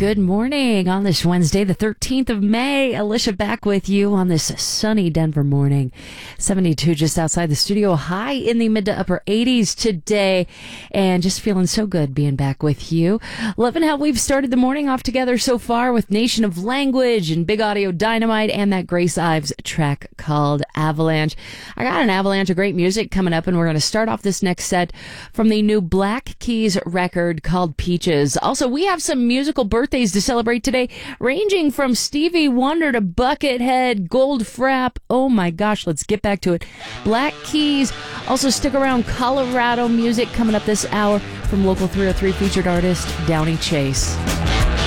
Good morning on this Wednesday, the 13th of May. Alicia back with you on this sunny Denver morning. 72 just outside the studio, high in the mid to upper 80s today, and just feeling so good being back with you. Loving how we've started the morning off together so far with Nation of Language and Big Audio Dynamite and that Grace Ives track called Avalanche. I got an avalanche of great music coming up, and we're going to start off this next set from the new Black Keys record called Peaches. Also, we have some musical birthdays to celebrate today, ranging from Stevie Wonder to Buckethead, Goldfrapp. Oh my gosh, let's get back to it. Black Keys. Also, stick around. Colorado music coming up this hour from local 303 featured artist Downey Chase.